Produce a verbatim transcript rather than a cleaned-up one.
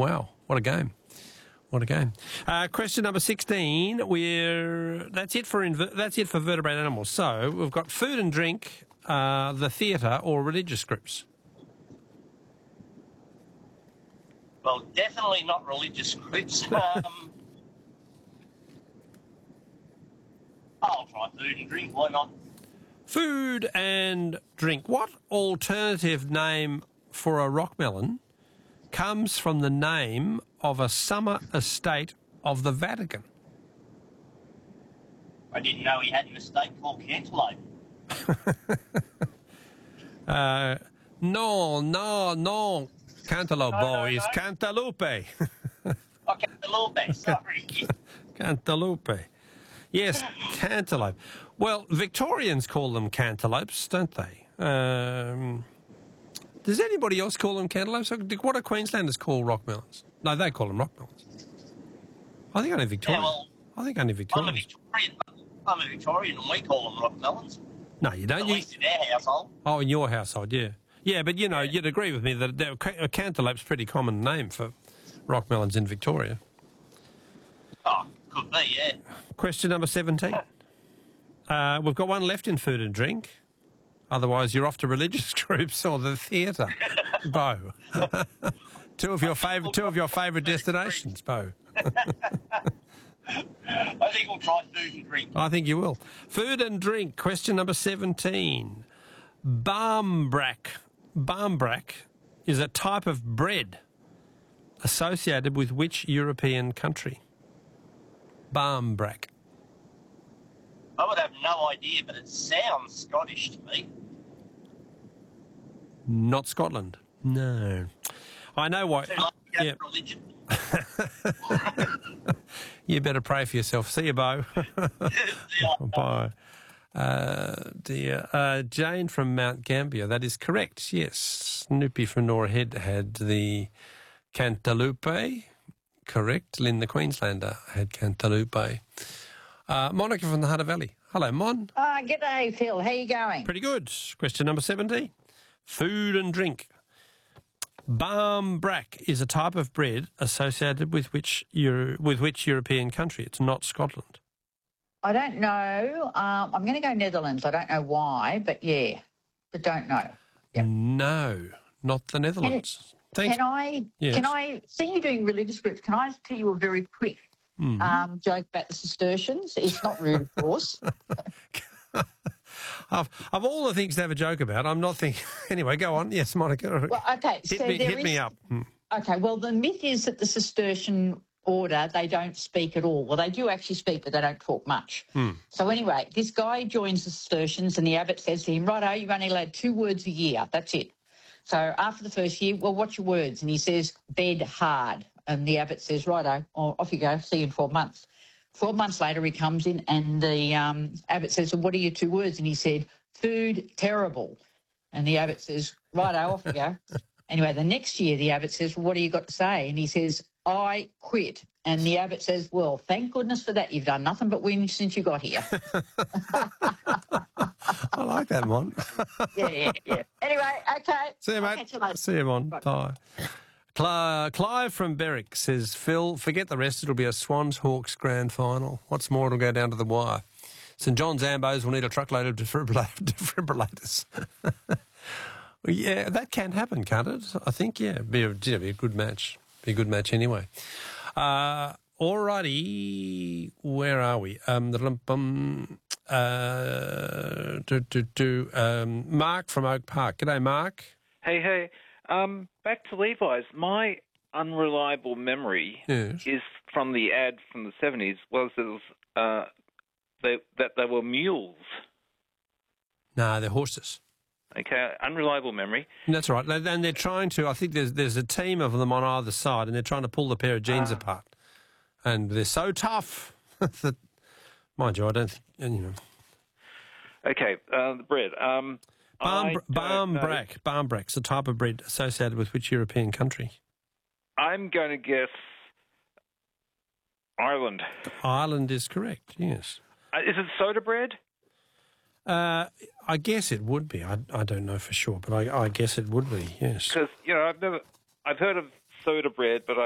wow, what a game. What a game. Uh, question number sixteen. We're that's it for inver- that's it for vertebrate animals. So we've got food and drink, uh, the theatre, or religious groups. Well, definitely not religious groups. Um, I'll try food and drink. Why not? Food and drink. What alternative name for a rock melon comes from the name of a summer estate of the Vatican? I didn't know he had an estate called Cantaloupe. uh, no, no, no. Cantaloupe, No, no, boys. no. Cantaloupe. Oh, Cantaloupe, sorry. Cantaloupe. Yes, cantaloupe. Well, Victorians call them cantaloupes, don't they? Um, does anybody else call them cantaloupes? What do Queenslanders call rock melons? No, they call them rock melons. I think only Victorians. Yeah, well, I think only I'm a Victorians. Victorian. I'm a Victorian, and we call them rock melons. No, you don't. At You, least in our household. oh, in your household, yeah. Yeah, but, you know, you'd agree with me that that a cantaloupe's a pretty common name for rock melons in Victoria. Oh, could be, yeah. Question number seventeen. Uh, we've got one left in food and drink. Otherwise, you're off to religious groups or the theatre. Bo. two of your favourite two of your favourite destinations, Bo. I think we'll try food and drink. I think you will. Food and drink. Question number seventeen. Barmbrack. Barmbrack is a type of bread associated with which European country? Barmbrack. I would have no idea, but it sounds Scottish to me. Not Scotland. No. I know why. Too late to go yeah. to religion. You better pray for yourself. See you, Bo. Bye. Uh, dear. Uh, Jane from Mount Gambier. That is correct, yes. Snoopy from Nora Head had the cantaloupe. Correct. Lynn the Queenslander had cantaloupe. Uh, Monica from the Hunter Valley. Hello, Mon. Ah, uh, g'day, Phil. How you going? Pretty good. Question number seventeen. Food and drink. Barmbrack is a type of bread associated with which Euro- with which European country? It's not Scotland. I don't know. Um, I'm going to go Netherlands. I don't know why, but yeah, but don't know. Yep. No, not the Netherlands. Can, Thanks. can I? Yes. Can I? See you doing religious groups. Can I tell you a very quick Mm. um, joke about the Cistercians? It's not rude, of course. of, of all the things to have a joke about, I'm not thinking. Anyway, go on. Yes, Monica. Well, okay. hit so me, there hit is, me up. Mm. Okay. Well, the myth is that the Cistercian order, they don't speak at all. Well, they do actually speak, but they don't talk much. Mm. So anyway, this guy joins the Cistercians, and the abbot says to him, righto, you're only allowed two words a year. That's it. So after the first year, well, what's your words? And he says, bed hard. And the abbot says, righto, oh, off you go. See you in twelve months. twelve months later, he comes in, and the um, abbot says, well, what are your two words? And he said, food terrible. And the abbot says, righto, off you go. Anyway, the next year, the abbot says, well, what do you got to say? And he says, I quit. And the abbot says, well, thank goodness for that. You've done nothing but win since you got here. I like that, Mon. yeah, yeah, yeah. Anyway, okay. See you, I'll mate. catch you later. See you, Mon. Bye. Bye. Cl- Clive from Berwick says, Phil, forget the rest. It'll be a Swans Hawks grand final. What's more, it'll go down to the wire. St John's Ambos will need a truckload of defibrill- defibrillators. Well, yeah, that can happen, can't it? I think, yeah. Be a, yeah, be a good match. Be a good match anyway. Uh, alrighty, where are we? Um, the um, uh, do, do, do, um, Mark from Oak Park. G'day, Mark. Hey, hey. Um, back to Levi's. My unreliable memory Yes. is from the ad from the seventies was that, it was, uh, they, that they were mules. No, they're horses. Okay, unreliable memory. That's right. And they're trying to, I think there's there's a team of them on either side, and they're trying to pull the pair of jeans Ah. apart. And they're so tough that, mind you, I don't think, you know. Okay, uh, the bread. Um, I Barm, don't know. Barmbrack. Barmbrack's a type of bread associated with which European country? I'm going to guess Ireland. Ireland is correct, yes. Uh, is it soda bread? Uh, I guess it would be. I, I don't know for sure, but I, I guess it would be, yes. Because, you know, I've never, I've heard of soda bread, but I